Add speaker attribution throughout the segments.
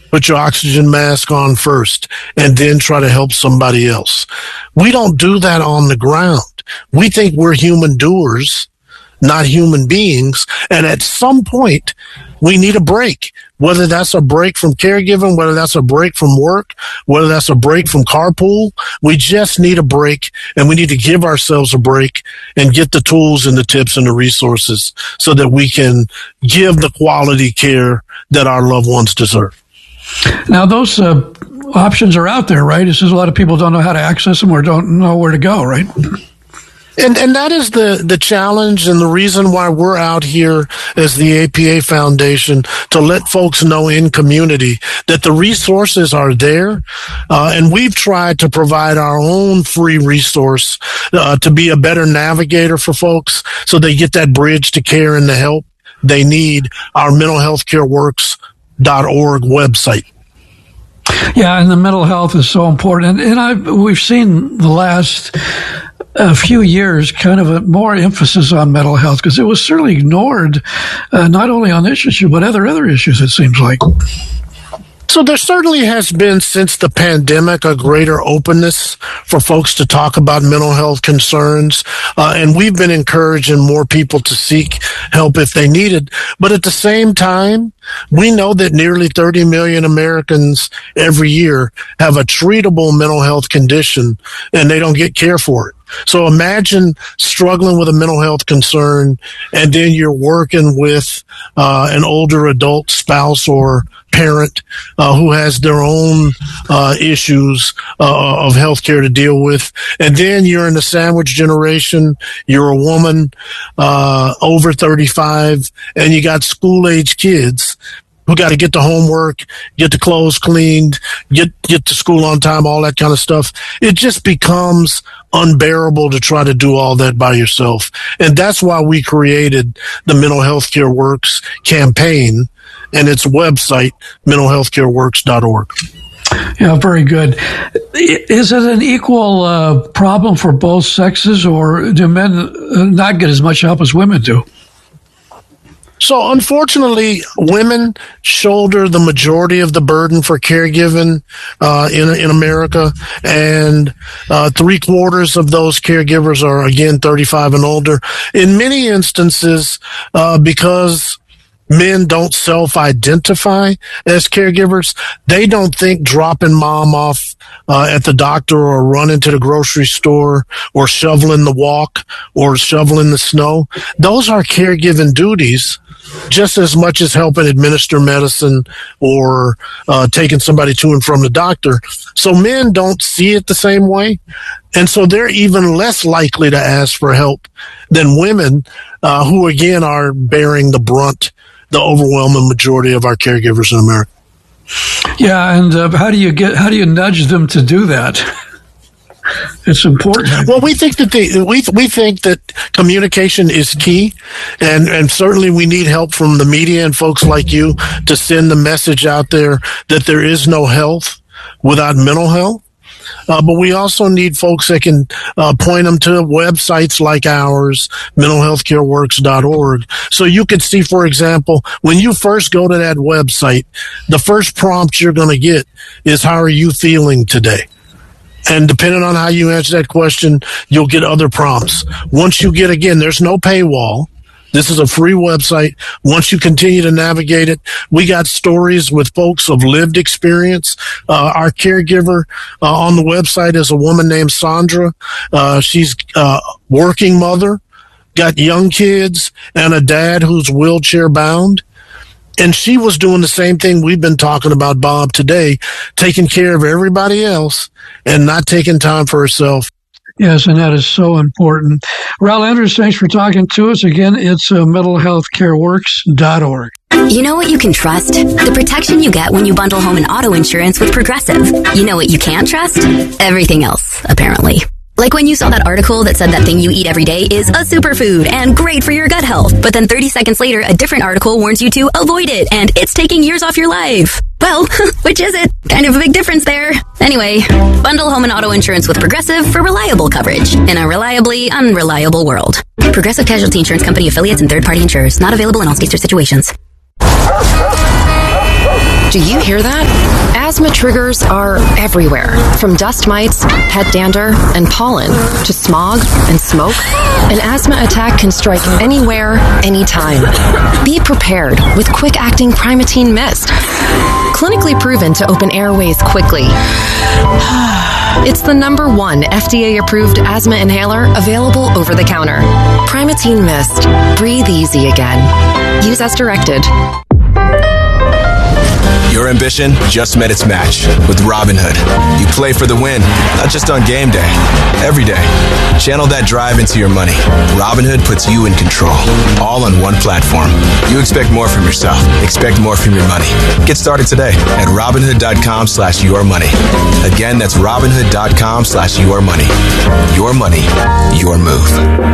Speaker 1: put your oxygen mask on first, and then try to help somebody else. We don't do that on the ground. We think we're human doers, not human beings. And at some point, we need a break, whether that's a break from caregiving, whether that's a break from work, whether that's a break from carpool. We just need a break, and we need to give ourselves a break and get the tools and the tips and the resources so that we can give the quality care that our loved ones deserve.
Speaker 2: Now, those options are out there, right? It's just a lot of people don't know how to access them or don't know where to go, right?
Speaker 1: And that is the challenge and the reason why we're out here as the APA Foundation, to let folks know in community that the resources are there. And we've tried to provide our own free resource to be a better navigator for folks so they get that bridge to care and the help they need. Our mentalhealthcareworks.org website.
Speaker 2: Yeah, and the mental health is so important. And we've seen the last a few years kind of a more emphasis on mental health, because it was certainly ignored, not only on this issue, but other issues, it seems like.
Speaker 1: So there certainly has been, since the pandemic, a greater openness for folks to talk about mental health concerns. And we've been encouraging more people to seek help if they need it. But at the same time, we know that nearly 30 million Americans every year have a treatable mental health condition, and they don't get care for it. So imagine struggling with a mental health concern, and then you're working with an older adult spouse or parent who has their own issues of healthcare to deal with. And then you're in the sandwich generation. You're a woman over 35, and you got school-age kids who got to get the homework, get the clothes cleaned, get to school on time, all that kind of stuff. It just becomes unbearable to try to do all that by yourself. And that's why we created the Mental Health Care Works campaign and its website, mentalhealthcareworks.org.
Speaker 2: Yeah, very good. Is it an equal problem for both sexes, or do men not get as much help as women do?
Speaker 1: So unfortunately, women shoulder the majority of the burden for caregiving in America, and 3/4 of those caregivers are, again, 35 and older. In many instances, because men don't self-identify as caregivers, they don't think dropping mom off at the doctor or running to the grocery store or shoveling the walk or shoveling the snow, those are caregiving duties just as much as helping administer medicine or taking somebody to and from the doctor. So men don't see it the same way. And so they're even less likely to ask for help than women, who, again, are bearing the brunt, the overwhelming majority of our caregivers in America.
Speaker 2: Yeah, and how do you nudge them to do that? It's important.
Speaker 1: Well, we think that we think that communication is key, and certainly we need help from the media and folks like you to send the message out there that there is no health without mental health. But we also need folks that can point them to websites like ours, mentalhealthcareworks.org. So you can see, for example, when you first go to that website, the first prompt you're going to get is, how are you feeling today? And depending on how you answer that question, you'll get other prompts. Once you get, again, there's no paywall. This is a free website. Once you continue to navigate it, we got stories with folks of lived experience. Our caregiver on the website is a woman named Sandra. She's a working mother, got young kids, and a dad who's wheelchair bound. And she was doing the same thing we've been talking about, Bob, today, taking care of everybody else and not taking time for herself.
Speaker 2: Yes, and that is so important. Raul Andrews, thanks for talking to us. Again, it's mentalhealthcareworks.org.
Speaker 3: You know what you can trust? The protection you get when you bundle home and auto insurance with Progressive. You know what you can't trust? Everything else, apparently. Like when you saw that article that said that thing you eat every day is a superfood and great for your gut health. But then 30 seconds later, a different article warns you to avoid it and it's taking years off your life. Well, which is it? Kind of a big difference there. Anyway, bundle home and auto insurance with Progressive for reliable coverage in a reliably unreliable world. Progressive Casualty Insurance Company affiliates and third-party insurers. Not available in all states or situations.
Speaker 4: Do you hear that? Asthma triggers are everywhere, from dust mites, pet dander, and pollen, to smog and smoke. An asthma attack can strike anywhere, anytime. Be prepared with quick-acting Primatene Mist. Clinically proven to open airways quickly. It's the #1 FDA-approved asthma inhaler available over the counter. Primatene Mist. Breathe easy again. Use as directed.
Speaker 5: Your ambition just met its match with Robinhood. You play for the win, not just on game day, every day. Channel that drive into your money. Robinhood puts you in control, all on one platform. You expect more from yourself. Expect more from your money. Get started today at Robinhood.com/yourmoney. Again, that's Robinhood.com/yourmoney. Your money, your move.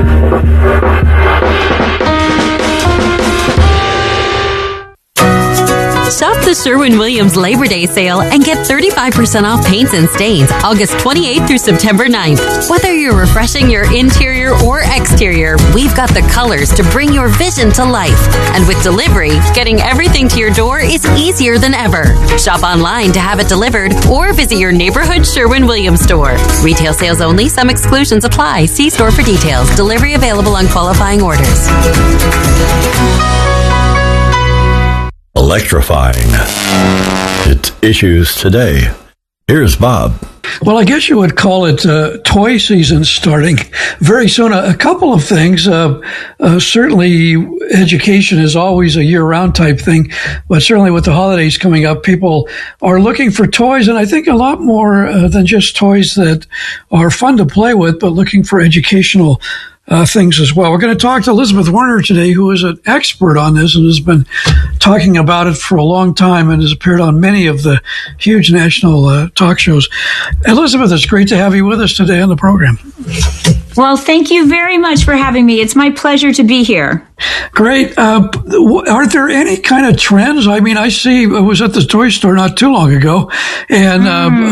Speaker 6: Shop the Sherwin-Williams Labor Day sale and get 35% off paints and stains August 28th through September 9th. Whether you're refreshing your interior or exterior, we've got the colors to bring your vision to life. And with delivery, getting everything to your door is easier than ever. Shop online to have it delivered or visit your neighborhood Sherwin-Williams store. Retail sales only. Some exclusions apply. See store for details. Delivery available on qualifying orders.
Speaker 7: Electrifying. It's Issues Today. Here's Bob.
Speaker 2: Well, I guess you would call it toy season starting very soon. A couple of things. Certainly, education is always a year-round type thing, but certainly with the holidays coming up, people are looking for toys, and I think a lot more than just toys that are fun to play with, but looking for educational things as well. We're going to talk to Elizabeth Werner today, who is an expert on this and has been talking about it for a long time and has appeared on many of the huge national talk shows. Elizabeth, it's great to have you with us today on the program.
Speaker 8: Well, thank you very much for having me. It's my pleasure to be here.
Speaker 2: Great. Are there any kind of trends? I mean, I was at the toy store not too long ago and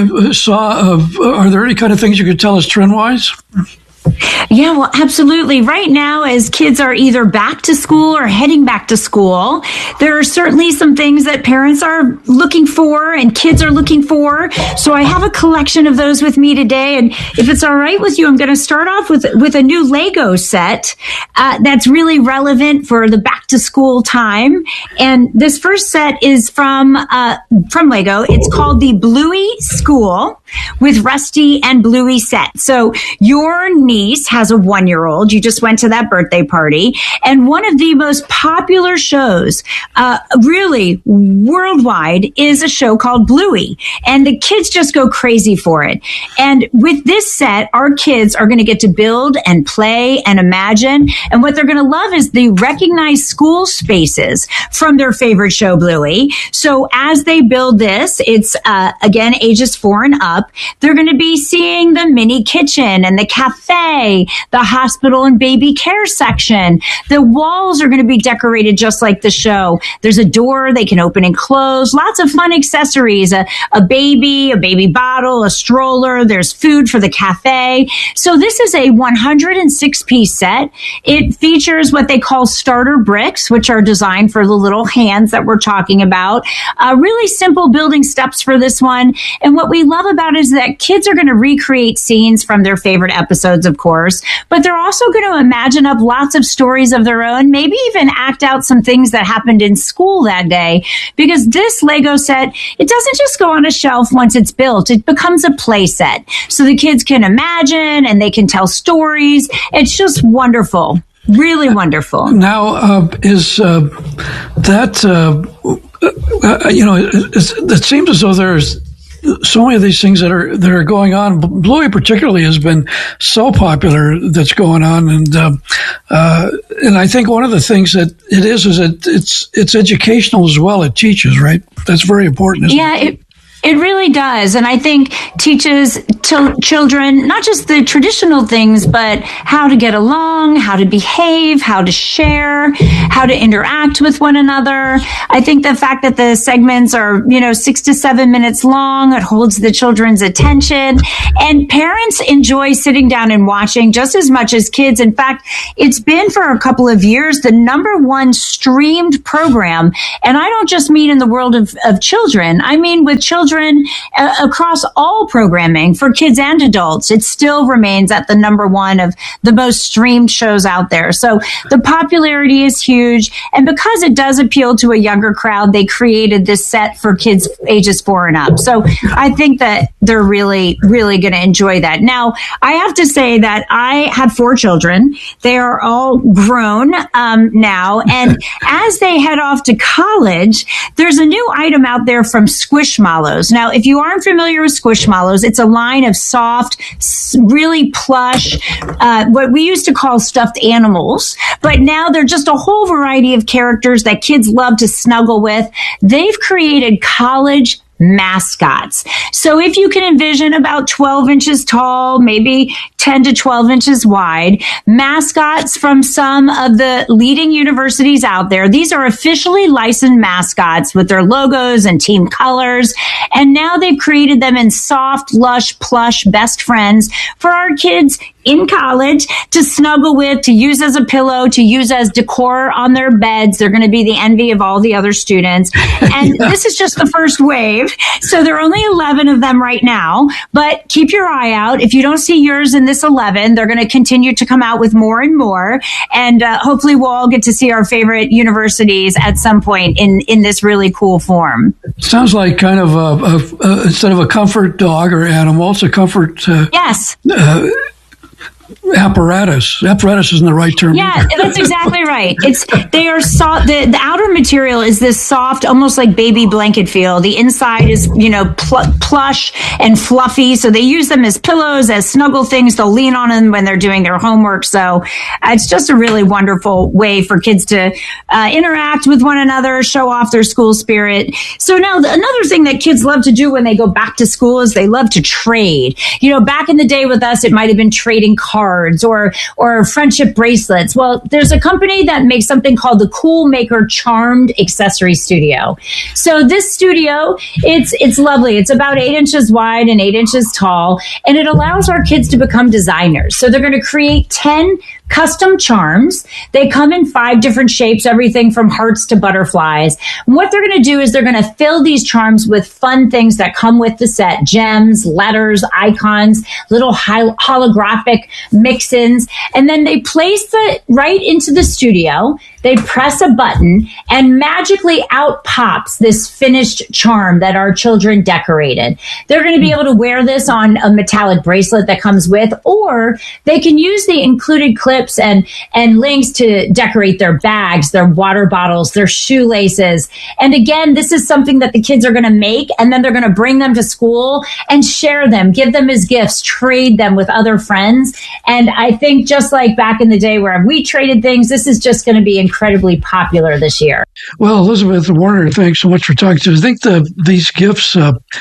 Speaker 2: are there any kind of things you could tell us trend-wise?
Speaker 8: Yeah, well, absolutely. Right now, as kids are either back to school or heading back to school, there are certainly some things that parents are looking for and kids are looking for. So I have a collection of those with me today. And if it's all right with you, I'm going to start off with a new Lego set that's really relevant for the back to school time. And this first set is from Lego. It's called the Bluey School with Rusty and Bluey set. So your niece has a 1-year-old. You just went to that birthday party. And one of the most popular shows, really worldwide, is a show called Bluey. And the kids just go crazy for it. And with this set, our kids are going to get to build and play and imagine. And what they're going to love is the recognized school spaces from their favorite show, Bluey. So as they build this, it's, again, ages 4 and up. They're going to be seeing the mini kitchen and the cafe, the hospital and baby care section. The walls are going to be decorated just like the show. There's a door they can open and close. Lots of fun accessories, a baby bottle, a stroller. There's food for the cafe. So this is a 106-piece set. It features what they call starter bricks, which are designed for the little hands that we're talking about. Really simple building steps for this one. And what we love about it is that kids are going to recreate scenes from their favorite episodes, of course, but they're also going to imagine up lots of stories of their own, maybe even act out some things that happened in school that day, because this Lego set, it doesn't just go on a shelf once it's built. It becomes a play set. So the kids can imagine and they can tell stories. It's just wonderful. Really wonderful.
Speaker 2: Now, is that, it seems as though there's so many of these things that are going on. Bluey particularly has been so popular that's going on, and I think one of the things that it's educational as well. It teaches, right? That's very important. Isn't it?
Speaker 8: It really does. And I think teaches children not just the traditional things, but how to get along, how to behave, how to share, how to interact with one another. I think the fact that the segments are, 6 to 7 minutes long, it holds the children's attention. And parents enjoy sitting down and watching just as much as kids. In fact, it's been for a couple of years the #1 streamed program. And I don't just mean in the world of children. I mean with children across all programming for kids and adults. It still remains at the #1 of the most streamed shows out there. So the popularity is huge. And because it does appeal to a younger crowd, they created this set for kids ages 4 and up. So I think that they're really, really going to enjoy that. Now, I have to say that I have 4 children. They are all grown now. And as they head off to college, there's a new item out there from Squishmallows. Now, if you aren't familiar with Squishmallows, it's a line of soft, really plush, what we used to call stuffed animals. But now they're just a whole variety of characters that kids love to snuggle with. They've created college mascots. So if you can envision about 12 inches tall, maybe 10 to 12 inches wide, mascots from some of the leading universities out there. These are officially licensed mascots with their logos and team colors. And now they've created them in soft, lush, plush best friends for our kids in college to snuggle with, to use as a pillow, to use as decor on their beds. They're going to be the envy of all the other students. And this is just the first wave. So there are only 11 of them right now, but keep your eye out. If you don't see yours in this 11, they're going to continue to come out with more and more. And hopefully we'll all get to see our favorite universities at some point in this really cool form.
Speaker 2: Sounds like kind of instead of a comfort dog or animal, it's a comfort
Speaker 8: yes.
Speaker 2: Apparatus. Apparatus isn't the right term.
Speaker 8: Yeah,
Speaker 2: either.
Speaker 8: That's exactly right. They are soft. The outer material is this soft, almost like baby blanket feel. The inside is, plush and fluffy. So they use them as pillows, as snuggle things. They'll lean on them when they're doing their homework. So it's just a really wonderful way for kids to interact with one another, show off their school spirit. So now another thing that kids love to do when they go back to school is they love to trade. Back in the day with us, it might have been trading cards or friendship bracelets. Well, there's a company that makes something called the Cool Maker Charmed Accessory Studio. So this studio, it's lovely. It's about 8 inches wide and 8 inches tall, and it allows our kids to become designers. So they're going to create 10 custom charms. They come in 5 different shapes, everything from hearts to butterflies. And what they're going to do is they're going to fill these charms with fun things that come with the set: gems, letters, icons, little holographic mix-ins. And then they place it right into the studio. They press a button and magically out pops this finished charm that our children decorated. They're going to be able to wear this on a metallic bracelet that comes with, or they can use the included clips and links to decorate their bags, their water bottles, their shoelaces. And again, this is something that the kids are going to make, and then they're going to bring them to school and share them, give them as gifts, trade them with other friends. And I think just like back in the day where we traded things, this is just going to be incredibly popular this year.
Speaker 2: Well, Elizabeth Warner, thanks so much for talking to us. I think these gifts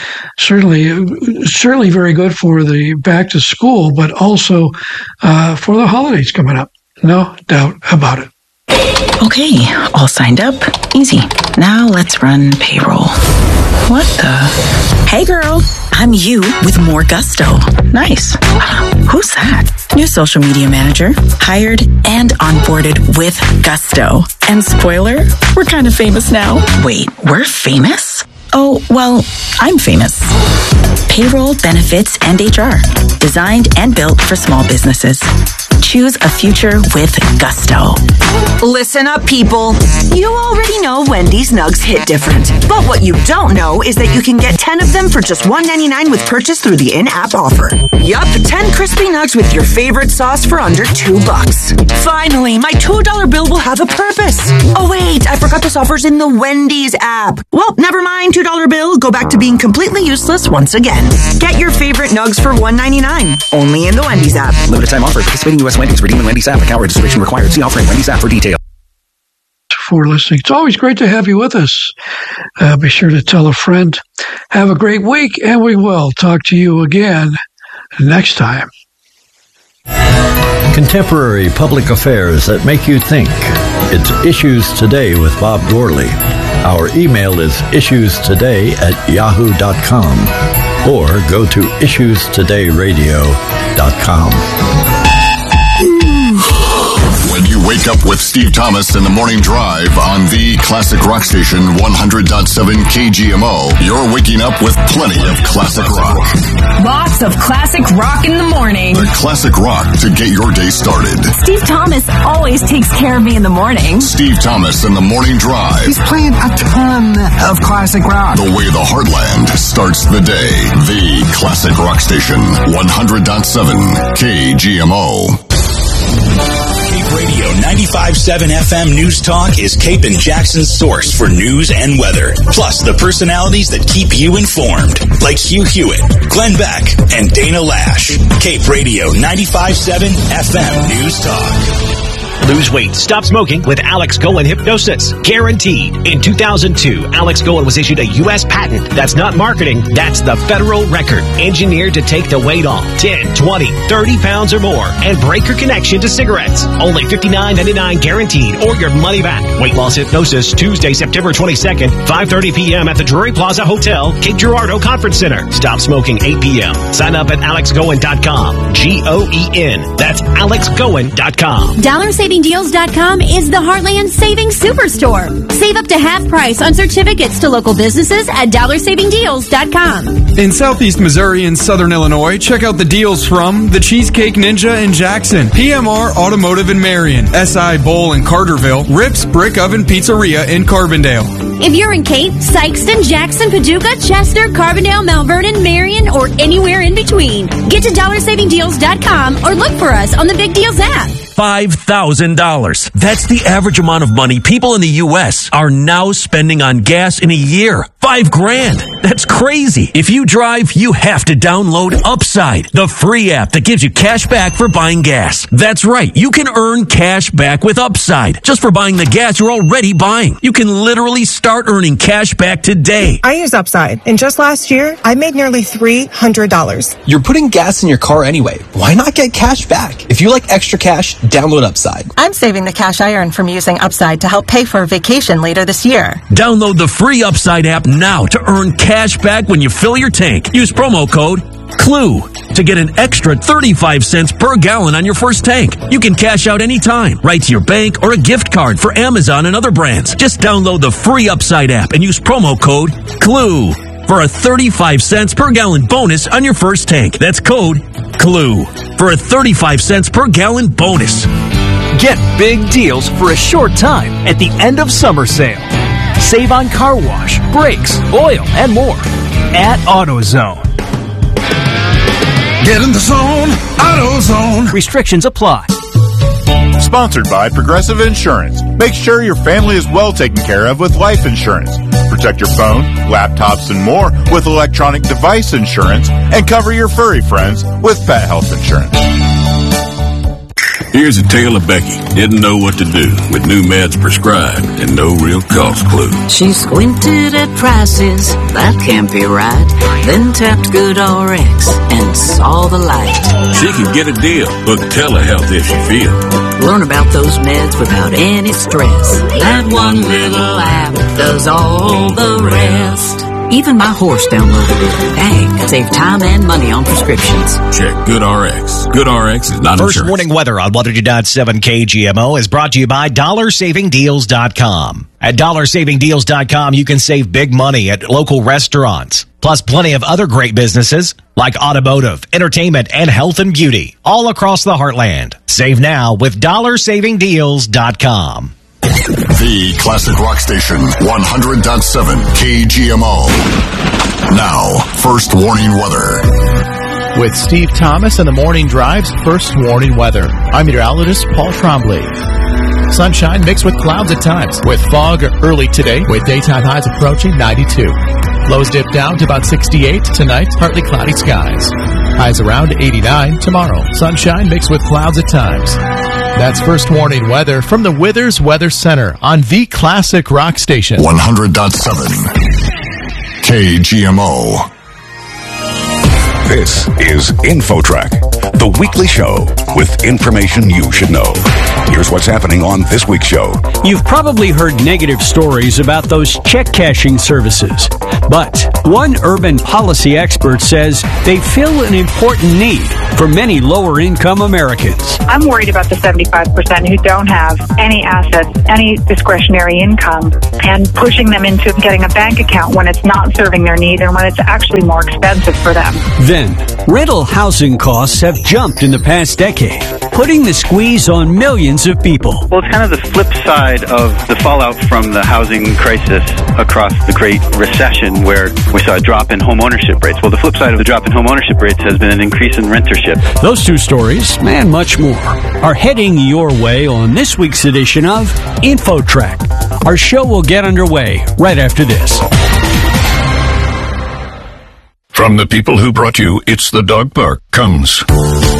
Speaker 2: certainly very good for the back to school, but also for the holidays coming up. No doubt about it.
Speaker 9: Okay, all signed up. Easy. Now let's run payroll. What the? Hey girl, I'm you with more gusto. Nice. Who's that? New social media manager, hired and onboarded with gusto. And spoiler, we're kind of famous now. Wait, we're famous? Oh, well, I'm famous. Payroll, benefits, and HR. Designed and built for small businesses. Choose a future with gusto.
Speaker 10: Listen up, people. You already know Wendy's Nugs hit different. But what you don't know is that you can get 10 of them for just $1.99 with purchase through the in-app offer. Yup, 10 crispy nugs with your favorite sauce for under $2. Finally, my $2 bill will have a purpose. Oh wait, I forgot this offer's in the Wendy's app. Well, never mind, $2 bill. Go back to being completely useless once again. Get your favorite nugs for $1.99. Only in the Wendy's app.
Speaker 11: Limited time offer. Participating U.S. Wendy's. Redeem in Wendy's app. Account registration required. See offering Wendy's app for details.
Speaker 2: For listening. It's always great to have you with us. Be sure to tell a friend. Have a great week, and we will talk to you again next time.
Speaker 7: Contemporary public affairs that make you think. It's Issues Today with Bob Gourley. Our email is issuestoday@yahoo.com or go to issuestodayradio.com.
Speaker 12: When you wake up with Steve Thomas in the morning drive on the classic rock station 100.7 KGMO, you're waking up with plenty of classic rock.
Speaker 13: Lots of classic rock in the morning.
Speaker 12: The classic rock to get your day started.
Speaker 13: Steve Thomas always takes care of me in the morning.
Speaker 12: Steve Thomas in the morning drive.
Speaker 14: He's playing a ton of classic rock.
Speaker 12: The way the heartland starts the day. The classic rock station 100.7 KGMO.
Speaker 15: Cape Radio 95.7 FM News Talk is Cape and Jackson's source for news and weather. Plus the personalities that keep you informed, like Hugh Hewitt, Glenn Beck, and Dana Lash. Cape Radio 95.7 FM News Talk.
Speaker 16: Lose weight, stop smoking with Alex Goen Hypnosis. Guaranteed. In 2002, Alex Goen was issued a U.S. patent. That's not marketing, that's the federal record. Engineered to take the weight off 10, 20, 30 pounds or more and break your connection to cigarettes. Only $59.99 guaranteed or your money back. Weight loss hypnosis, Tuesday, September 22nd, 5:30 p.m. at the Drury Plaza Hotel, Cape Girardeau Conference Center. Stop smoking 8 p.m. Sign up at alexgoen.com. G-O-E-N. That's alexgoen.com.
Speaker 17: DollarSavingDeals.com is the Heartland Savings Superstore. Save up to half price on certificates to local businesses at DollarSavingDeals.com.
Speaker 18: In Southeast Missouri and Southern Illinois, check out the deals from the Cheesecake Ninja in Jackson, PMR Automotive in Marion, SI Bowl in Carterville, Rips Brick Oven Pizzeria in Carbondale.
Speaker 17: If you're in Cape, Sykeston, Jackson, Paducah, Chester, Carbondale, Mount Vernon, Marion, or anywhere in between, get to DollarSavingDeals.com or look for us on the Big Deals app.
Speaker 19: $5,000. That's the average amount of money people in the U.S. are now spending on gas in a year. $5,000. That's crazy. If you drive, you have to download Upside, the free app that gives you cash back for buying gas. That's right. You can earn cash back with Upside just for buying the gas you're already buying. You can literally start earning cash back today.
Speaker 20: I use Upside, and just last year, I made nearly $300.
Speaker 21: You're putting gas in your car anyway. Why not get cash back? If you like extra cash, download Upside.
Speaker 20: I'm saving the cash I earn from using Upside to help pay for a vacation later this year.
Speaker 19: Download the free Upside app now to earn cash back when you fill your tank. Use promo code CLUE to get an extra 35 cents per gallon on your first tank. You can cash out anytime, right to your bank or a gift card for Amazon and other brands. Just download the free Upside app and use promo code CLUE for a 35 cents per gallon bonus on your first tank. That's code CLUE for a 35 cents per gallon bonus.
Speaker 22: Get big deals for a short time at the end of summer sale. Save on car wash, brakes, oil, and more at AutoZone.
Speaker 23: Get in the zone, AutoZone.
Speaker 22: Restrictions apply.
Speaker 24: Sponsored by Progressive Insurance. Make sure your family is well taken care of with life insurance. Protect your phone, laptops, and more with electronic device insurance, and cover your furry friends with pet health insurance.
Speaker 25: Here's a tale of Becky. Didn't know what to do with new meds prescribed and no real cost clue.
Speaker 26: She squinted at prices, that can't be right. Then tapped GoodRx and saw the light.
Speaker 25: She can get a deal. Book telehealth if she feels.
Speaker 26: Learn about those meds without any stress. That one little app does all the rest. Even my horse downloaded it. Dang, save time and money on prescriptions.
Speaker 25: Check GoodRx. GoodRx is not
Speaker 27: First
Speaker 25: insurance.
Speaker 27: Warning Weather on 100.7 KGMO is brought to you by DollarSavingDeals.com. At DollarSavingDeals.com, you can save big money at local restaurants, plus plenty of other great businesses like automotive, entertainment, and health and beauty, all across the heartland. Save now with DollarSavingDeals.com.
Speaker 12: The classic rock station 100.7 KGMO. Now, first warning weather.
Speaker 28: With Steve Thomas and the Morning Drive's first warning weather. I'm meteorologist Paul Trombley. Sunshine mixed with clouds at times, with fog early today, with daytime highs approaching 92. Lows dip down to about 68 tonight, partly cloudy skies. Highs around 89 tomorrow. Sunshine mixed with clouds at times. That's first warning weather from the Withers Weather Center on the classic rock station.
Speaker 12: 100.7 KGMO.
Speaker 1: This is InfoTrack, the weekly show with information you should know. Here's what's happening on this week's show.
Speaker 3: You've probably heard negative stories about those check cashing services. But one urban policy expert says they fill an important need for many lower-income Americans.
Speaker 4: I'm worried about the 75% who don't have any assets, any discretionary income, and pushing them into getting a bank account when it's not serving their need and when it's actually more expensive for them.
Speaker 3: Then, rental housing costs have jumped in the past decade, putting the squeeze on millions of people.
Speaker 5: Well, it's kind of the flip side of the fallout from the housing crisis across the Great Recession, where we saw a drop in home ownership rates. Well, the flip side of the drop in home ownership rates has been an increase in rentership.
Speaker 3: Those two stories, and much more, are heading your way on this week's edition of InfoTrack. Our show will get underway right after this.
Speaker 25: From the people who brought you It's the Dog Park comes